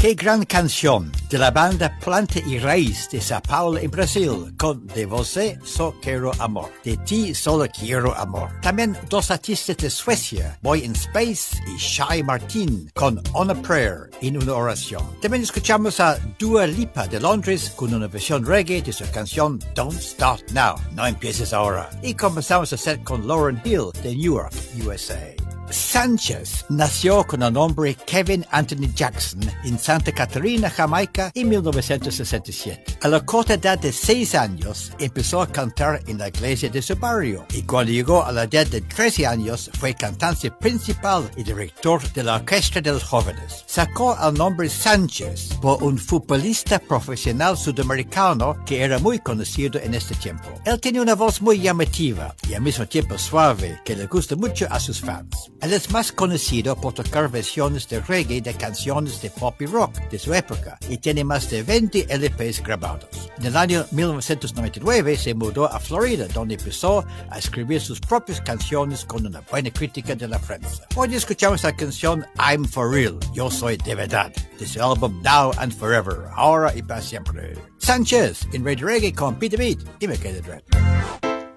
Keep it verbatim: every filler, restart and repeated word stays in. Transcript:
Qué gran canción de la banda Planta y Raíz de Sao Paulo en Brasil con De Você Só Quero Amor, De Ti Solo Quiero Amor. También dos artistas de Suecia, Boy in Space y Shai Martin con On a Prayer, en una oración. También escuchamos a Dua Lipa de Londres con una versión reggae de su canción Don't Start Now, No Empieces Ahora. Y comenzamos a hacer con Lauryn Hill de Newark, U S A. Sanchez nació con el nombre Kevin Anthony Jackson en Santa Catarina, Jamaica, en mil novecientos sesenta y siete. A la corta edad de seis años, empezó a cantar en la iglesia de su barrio, y cuando llegó a la edad de trece años, fue cantante principal y director de la Orquesta de los Jóvenes. Sacó el nombre Sanchez por un futbolista profesional sudamericano que era muy conocido en este tiempo. Él tiene una voz muy llamativa y al mismo tiempo suave, que le gusta mucho a sus fans. Él es más conocido por tocar versiones de reggae de canciones de pop y rock de su época y tiene más de veinte L Pes grabados. En el año mil novecientos noventa y nueve se mudó a Florida, donde empezó a escribir sus propias canciones con una buena crítica de la prensa. Hoy escuchamos la canción I'm For Real, Yo Soy De Verdad, de su álbum Now and Forever, Ahora y para siempre. Sanchez en Radio Reggae con Peter Beat y me quedé dread.